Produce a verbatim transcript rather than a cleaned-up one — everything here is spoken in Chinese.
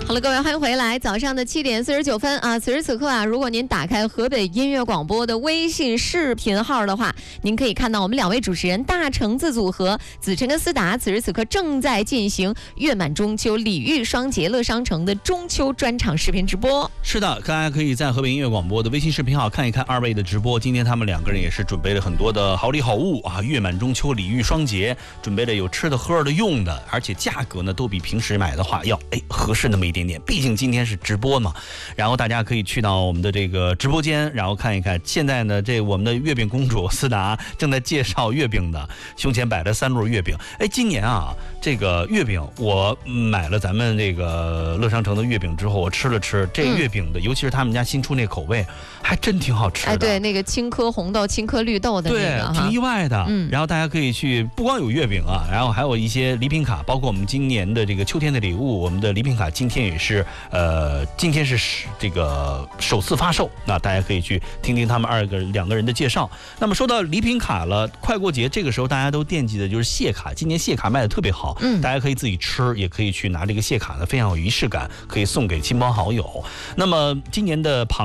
好了，各位，欢迎回来。早上的七点四十九分啊，此时此刻啊，如果您打开河北音乐广播的微信视频号的话，您可以看到我们两位主持人大橙子组合子晨跟思达，此时此刻正在进行月满中秋礼遇双节乐商城的中秋专场视频直播。 是的，大家可以在河北音乐广播的微信视频号看一看二位的直播。今天他们两个人也是准备了很多的好礼好物啊，月满中秋礼遇双节，准备了有吃的喝的用的，而且价格呢都比平时买的话要哎合适那么一点点，毕竟今天是直播嘛。然后大家可以去到我们的这个直播间，然后看一看。现在呢，这我们的月饼公主思达正在介绍月饼的，胸前摆了三摞月饼。哎，今年啊，这个月饼我买了咱们这个乐商城的月饼之后，我吃了吃这月饼的，嗯、尤其是他们家新出那口味，还真挺好吃的。 哎，对，那个青稞红豆、青稞绿豆的那个， 对，挺意外的。 嗯， 然后大家可以去，不光有月饼啊，然后还有一些礼品卡，包括我们今年的这个秋天的礼物，我们的礼品卡今天也是呃，今天是这个首次发售，那大家可以去听听他们二个两个人的介绍。那么说到礼品卡了，快过节这个时候大家都惦记的就是谢卡，今年谢卡卖的特别好，嗯，大家可以自己吃，也可以去拿这个谢卡呢，非常有仪式感，可以送给亲朋好友。那么今年的螃